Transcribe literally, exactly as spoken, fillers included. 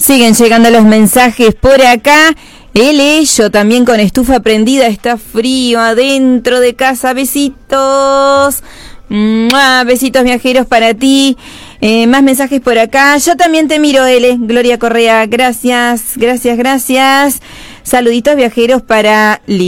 Siguen llegando los mensajes por acá. L, yo también con estufa prendida, está frío adentro de casa. Besitos. ¡Mua! Besitos viajeros para ti. Eh, más mensajes por acá. Yo también te miro, L. Gloria Correa. Gracias, gracias, gracias. Saluditos viajeros para Liz.